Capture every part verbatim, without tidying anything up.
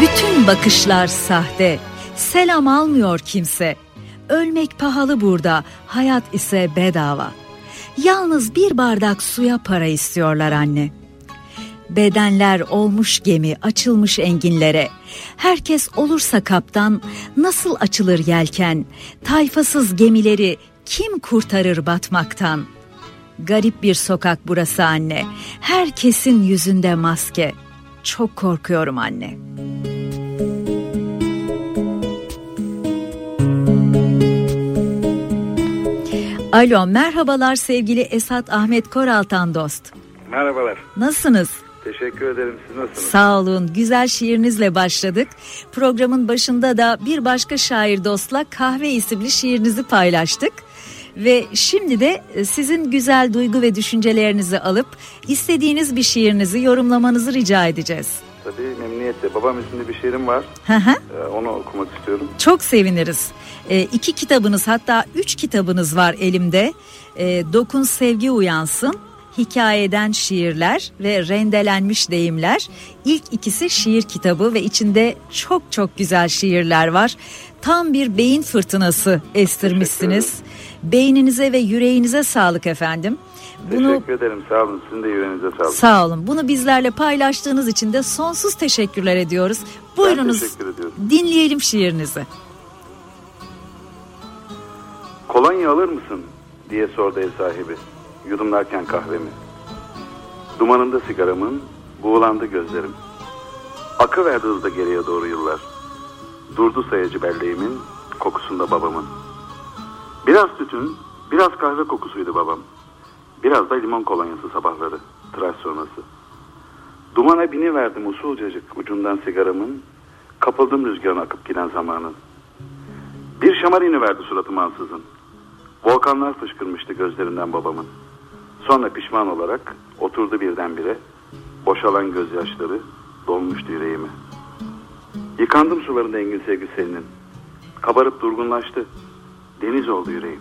Bütün bakışlar sahte, selam almıyor kimse. Ölmek pahalı burada, hayat ise bedava. Yalnız bir bardak suya para istiyorlar anne. Bedenler olmuş gemi, açılmış enginlere. Herkes olursa kaptan, nasıl açılır yelken? Tayfasız gemileri kim kurtarır batmaktan? Garip bir sokak burası anne. Herkesin yüzünde maske. Çok korkuyorum anne. Alo, merhabalar sevgili Esat Ahmet Koraltan dost. Merhabalar. Nasılsınız? Teşekkür ederim. Siz nasılsınız? Sağ olun. Güzel şiirinizle başladık. Programın başında da bir başka şair dostla Kahve isimli şiirinizi paylaştık. Ve şimdi de sizin güzel duygu ve düşüncelerinizi alıp istediğiniz bir şiirinizi yorumlamanızı rica edeceğiz. Tabii, memnuniyetle. Babam isimli bir şiirim var. Hı hı. Ee, onu okumak istiyorum. Çok seviniriz. E, iki kitabınız, hatta üç kitabınız var elimde. E, Dokun Sevgi Uyansın, Hikayeden Şiirler ve Rendelenmiş Deyimler. İlk ikisi şiir kitabı ve içinde çok çok güzel şiirler var. Tam bir beyin fırtınası estirmişsiniz. Beyninize ve yüreğinize sağlık efendim. Bunu... Teşekkür ederim, sağ olun. Sizin de yüreğinize sağlık. Sağ olun. Bunu bizlerle paylaştığınız için de sonsuz teşekkürler ediyoruz. Buyurunuz, dinleyelim şiirinizi. Kolonya alır mısın diye sordu ev sahibi, yudumlarken kahvemi. Dumanında sigaramın, buğulandı gözlerim. Akıverdi hızla geriye doğru yıllar. Durdu sayacı belleğimin, kokusunda babamın. Biraz tütün, biraz kahve kokusuydu babam. Biraz da limon kolonyası sabahları, tıraş sonrası. Dumana biniverdim usulcacık ucundan sigaramın. Kapıldım rüzgarına akıp giden zamanın. Bir şamar iniverdi suratıma ansızın. Volkanlar fışkırmıştı gözlerinden babamın. Sonra pişman olarak oturdu birdenbire. Boşalan gözyaşları dolmuştu yüreğime. Yıkandım sularında engin sevgi selinin. Kabarıp durgunlaştı. Deniz oldu yüreğim.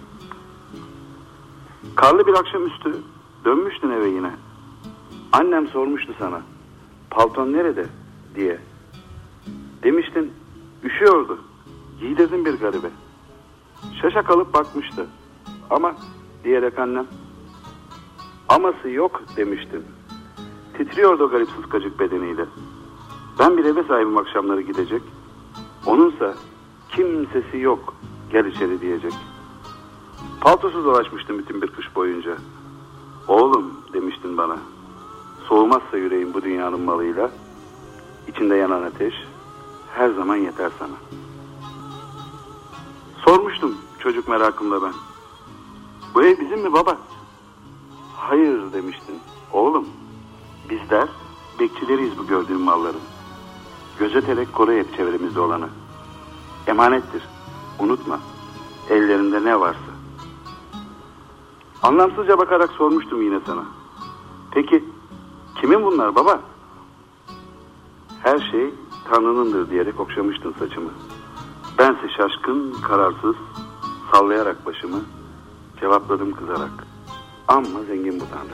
Karlı bir akşamüstü dönmüştün eve yine. Annem sormuştu sana, palton nerede diye. Demiştin, üşüyordu. Giydirdin bir garibe. Şaşa kalıp bakmıştı. Ama diyerek annem, aması yok demiştin. Titriyordu o garip sıskacık bedeniyle. Ben bir eve sahibim akşamları gidecek. Onunsa kimsesi yok, gel içeri diyecek. Paltosuz dolaşmıştım bütün bir kış boyunca. Oğlum demiştin bana, soğumazsa yüreğim bu dünyanın malıyla, içinde yanan ateş her zaman yeter sana. Sormuştum çocuk merakımla ben, bu ev bizim mi baba? Hayır demiştin. Oğlum, bizler bekçileriyiz bu gördüğün malların. Gözeterek koru hep çevremizde olanı. Emanettir, unutma, ellerinde ne varsa. Anlamsızca bakarak sormuştum yine sana. Peki kimin bunlar baba? Her şey Tanrı'nındır diyerek okşamıştın saçımı. Bense şaşkın, kararsız, sallayarak başımı cevapladım kızarak. Amma zengin bu Tanrı.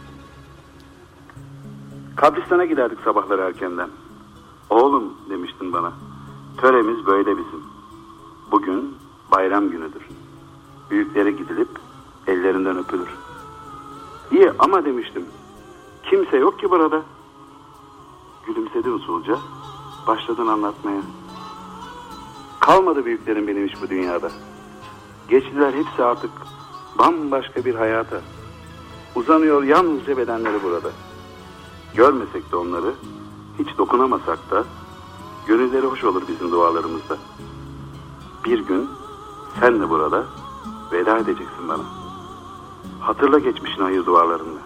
Kabristan'a giderdik sabahları erkenden. Oğlum demiştin bana, töremiz böyle bizim. Bugün bayram günüdür. Büyüklere gidilip ellerinden öpülür. İyi ama demiştim, kimse yok ki burada. Gülümsedi usulca, başladın anlatmaya. Kalmadı büyüklerin benim hiç bu dünyada. Geçtiler hepsi artık bambaşka bir hayata. Uzanıyor yalnızca bedenleri burada. Görmesek de onları, hiç dokunamasak da gönülleri hoş olur bizim dualarımızda. Bir gün sen de burada veda edeceksin bana. Hatırla geçmişin hayır dualarında.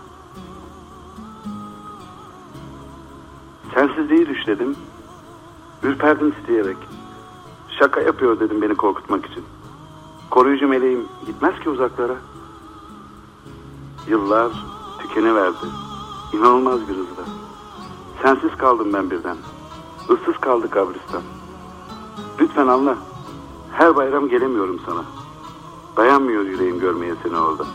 Sensizliği düşledim, ürperdim titreyerek. Şaka yapıyor dedim beni korkutmak için. Koruyucu meleğim gitmez ki uzaklara. Yıllar tükeniverdi, inanılmaz bir hızla. Sensiz kaldım ben birden, ıssız kaldı kabristan. Lütfen anla, her bayram gelemiyorum sana. Dayanmıyor yüreğim görmeye seni orada.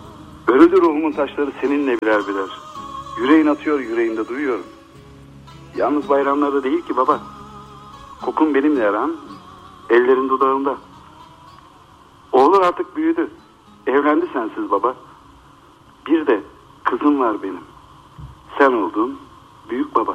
Örüldü ruhumun taşları seninle birer birer. Yüreğin atıyor yüreğimde duyuyorum. Yalnız bayramlarda değil ki baba. Kokun benimle yaran, ellerin dudağında. Oğlum artık büyüdü. Evlendi sensiz baba. Bir de kızım var benim. Sen oldun büyük baba.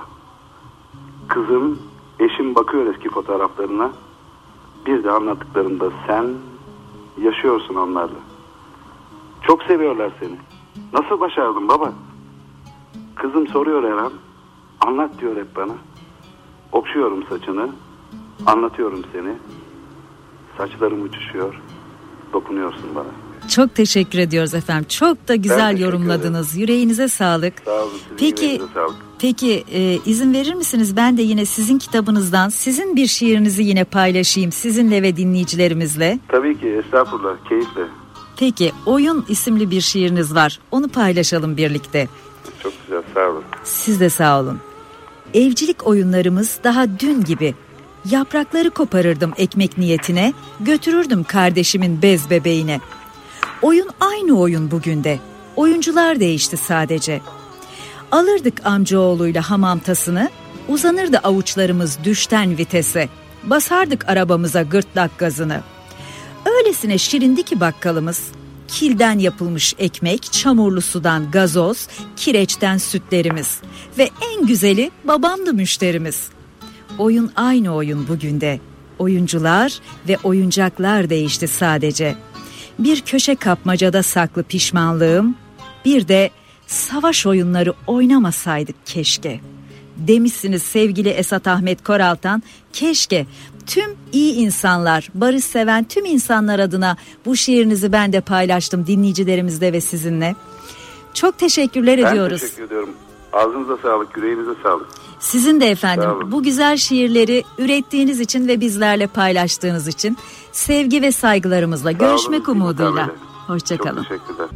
Kızım, eşim bakıyor eski fotoğraflarına. Bir de anlattıklarında sen yaşıyorsun onlarla. Çok seviyorlar seni. Nasıl başardın baba? Kızım soruyor her an. Anlat diyor hep bana. Okşuyorum saçını. Anlatıyorum seni. Saçlarım uçuşuyor. Dokunuyorsun bana. Çok teşekkür ediyoruz efendim. Çok da güzel yorumladınız. Ederim. Yüreğinize sağlık. Sağ olun. Peki, peki e, izin verir misiniz? Ben de yine sizin kitabınızdan sizin bir şiirinizi yine paylaşayım sizinle ve dinleyicilerimizle. Tabii ki, estağfurullah, keyifle. Peki, Oyun isimli bir şiiriniz var. Onu paylaşalım birlikte. Çok güzel, sağ olun. Siz de sağ olun. Evcilik oyunlarımız daha dün gibi. Yaprakları koparırdım ekmek niyetine, götürürdüm kardeşimin bez bebeğine. Oyun aynı oyun bugün de. Oyuncular değişti sadece. Alırdık amcaoğluyla hamam tasını, uzanırdı avuçlarımız düşten vitese. Basardık arabamıza gırtlak gazını. Öylesine şirindi ki bakkalımız. Kilden yapılmış ekmek, çamurlu sudan gazoz, kireçten sütlerimiz. Ve en güzeli babamdı müşterimiz. Oyun aynı oyun bugün de. Oyuncular ve oyuncaklar değişti sadece. Bir köşe kapmacada saklı pişmanlığım, bir de savaş oyunları oynamasaydık keşke. Demişsiniz sevgili Esat Ahmet Koraltan, keşke. Tüm iyi insanlar, barış seven tüm insanlar adına bu şiirinizi ben de paylaştım dinleyicilerimizle ve sizinle. Çok teşekkürler ben ediyoruz. Ben teşekkür ediyorum. Ağzınıza sağlık, yüreğinize sağlık. Sizin de efendim bu güzel şiirleri ürettiğiniz için ve bizlerle paylaştığınız için sevgi ve saygılarımızla sağ görüşmek olun, umuduyla. Hoşçakalın. Çok teşekkürler.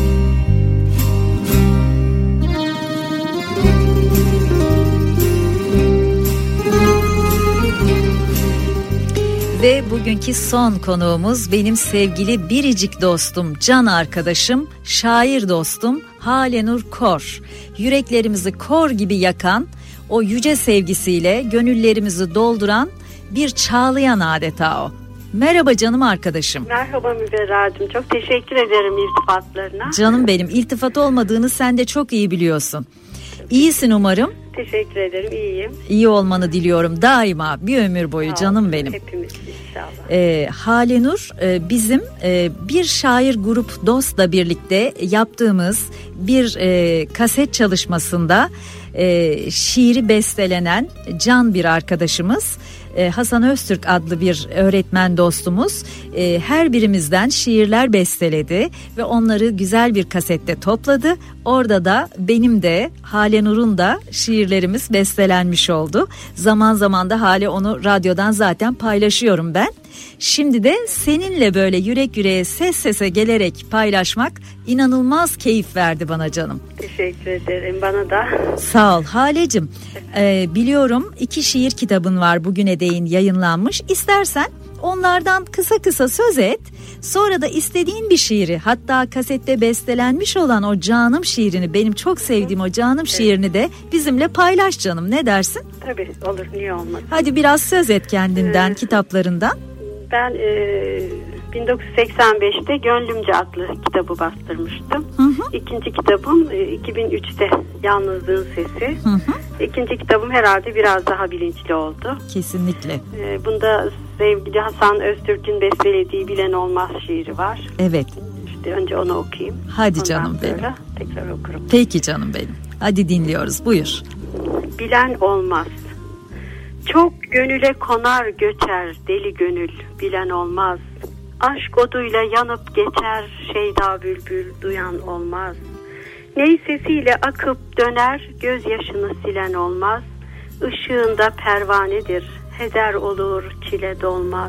Ve bugünkü son konuğumuz benim sevgili biricik dostum, can arkadaşım, şair dostum Halenur Kor. Yüreklerimizi kor gibi yakan, o yüce sevgisiyle gönüllerimizi dolduran bir çağlayan adeta o. Merhaba canım arkadaşım. Merhaba Müberra'cığım, çok teşekkür ederim iltifatlarına. Canım benim, iltifat olmadığını sen de çok iyi biliyorsun. İyisin umarım. Teşekkür ederim, iyiyim. İyi olmanı diliyorum daima, bir ömür boyu Sağ canım olsun, benim. hepimiz inşallah. Ee, Halenur e, bizim e, bir şair grup dostla birlikte yaptığımız bir e, kaset çalışmasında e, şiiri bestelenen can bir arkadaşımız. Hasan Öztürk adlı bir öğretmen dostumuz e, her birimizden şiirler besteledi ve onları güzel bir kasette topladı. Orada da benim de Halenur'un da şiirlerimiz bestelenmiş oldu. Zaman zaman da Hale onu radyodan zaten paylaşıyorum ben. Şimdi de seninle böyle yürek yüreğe ses sese gelerek paylaşmak inanılmaz keyif verdi bana canım. Teşekkür ederim, bana da. Sağ ol Halecim. Ee, biliyorum iki şiir kitabın var bugüne değin yayınlanmış. İstersen onlardan kısa kısa söz et. Sonra da istediğin bir şiiri, hatta kasette bestelenmiş olan o canım şiirini, benim çok sevdiğim o canım evet. şiirini de bizimle paylaş canım. Ne dersin? Tabii, olur, niye olmaz. Hadi biraz söz et kendinden, ee, kitaplarından. Ben e, bin dokuz yüz seksen beşte Gönlümce adlı kitabı bastırmıştım. Hı hı. İkinci kitabım e, iki bin üçte Yalnızlığın Sesi. Hı hı. İkinci kitabım herhalde biraz daha bilinçli oldu. Kesinlikle. E, bunda sevgili Hasan Öztürk'ün bestelediği Bilen Olmaz şiiri var. Evet. İşte önce onu okuyayım. Hadi Ondan canım benim. Tekrar okurum. Peki canım benim. Hadi dinliyoruz. Buyur. Bilen olmaz. Çok gönüle konar göçer deli gönül, bilen olmaz. Aşk oduyla yanıp geçer şeyda bülbül, duyan olmaz. Ney sesiyle akıp döner, gözyaşını silen olmaz. Işığında pervanedir, heder olur çile dolmaz.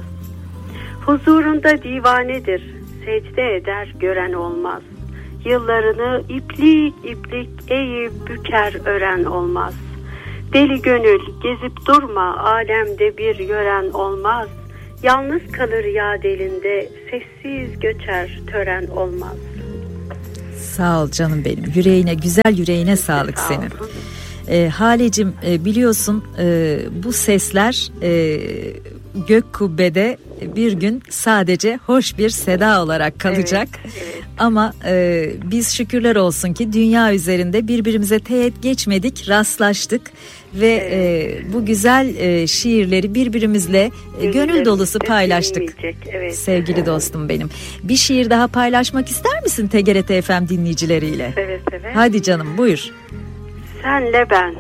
Huzurunda divanedir, secde eder gören olmaz. Yıllarını iplik iplik eğip büker ören olmaz. Deli gönül gezip durma, alemde bir gören olmaz. Yalnız kalır yad elinde, sessiz göçer tören olmaz. Sağ ol canım benim. Yüreğine, güzel yüreğine sağlık Sağ senin. E, Halecim e, biliyorsun e, bu sesler e, gök kubbede bir gün sadece hoş bir seda olarak kalacak. Evet, evet. Ama e, biz şükürler olsun ki dünya üzerinde birbirimize teğet geçmedik, rastlaştık ve evet. e, bu güzel e, şiirleri birbirimizle e, gönül dolusu paylaştık. Evet. Sevgili dostum benim. Bir şiir daha paylaşmak ister misin T G R T F M dinleyicileriyle? Evet, evet. Hadi canım, buyur. Senle ben,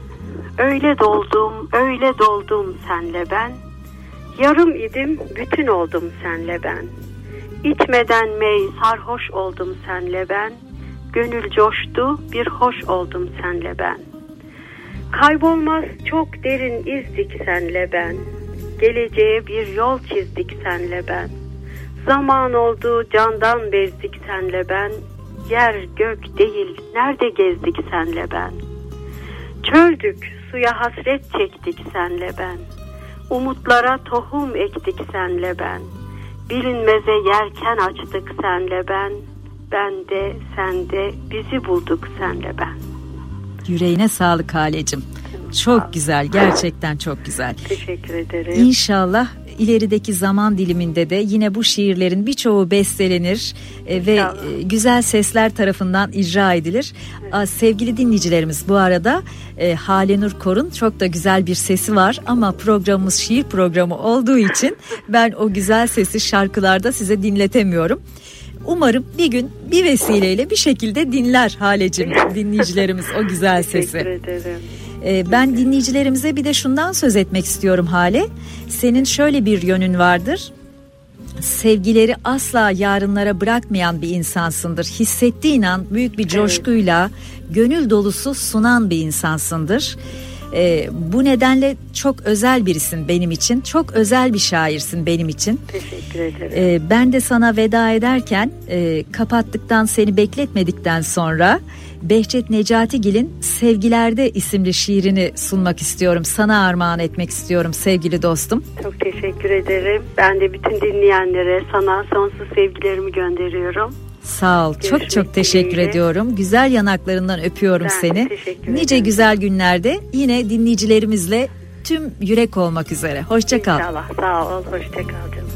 öyle doldum, öyle doldum senle ben. Yarım idim, bütün oldum senle ben. İçmeden mey sarhoş oldum senle ben. Gönül coştu, bir hoş oldum senle ben. Kaybolmaz çok derin izdik senle ben. Geleceğe bir yol çizdik senle ben. Zaman oldu candan bezdik senle ben. Yer gök değil, nerede gezdik senle ben. Çöldük, suya hasret çektik senle ben. Umutlara tohum ektik senle ben. Bilinmeze yelken açtık senle ben. Ben de sen de bizi bulduk senle ben. Yüreğine sağlık Halecim. Çok güzel, gerçekten çok güzel. Teşekkür ederim. İnşallah ilerideki zaman diliminde de yine bu şiirlerin birçoğu bestelenir e, ve e, güzel sesler tarafından icra edilir. Evet. Aa, sevgili dinleyicilerimiz, bu arada e, Halenur Korun çok da güzel bir sesi var ama programımız şiir programı olduğu için ben o güzel sesi şarkılarda size dinletemiyorum. Umarım bir gün bir vesileyle bir şekilde dinler Halecim dinleyicilerimiz o güzel sesi. Teşekkür ederim. Ben dinleyicilerimize bir de şundan söz etmek istiyorum Hale. Senin şöyle bir yönün vardır. Sevgileri asla yarınlara bırakmayan bir insansındır. Hissettiğin an büyük bir coşkuyla, evet. gönül dolusu sunan bir insansındır. Ee, bu nedenle çok özel birisin benim için. Çok özel bir şairsin benim için. Teşekkür ederim. Ee, ben de sana veda ederken e, kapattıktan seni bekletmedikten sonra Behçet Necatigil'in Sevgilerde isimli şiirini sunmak istiyorum. Sana armağan etmek istiyorum sevgili dostum. Çok teşekkür ederim. Ben de bütün dinleyenlere sana sonsuz sevgilerimi gönderiyorum. Sağ ol. Görüşmek çok çok teşekkür dileğiyle. ediyorum. Güzel yanaklarından öpüyorum ben seni. Nice ederim. Güzel günlerde yine dinleyicilerimizle tüm yürek olmak üzere. Hoşça kal. İnşallah. Sağ ol. Hoşça kal canım.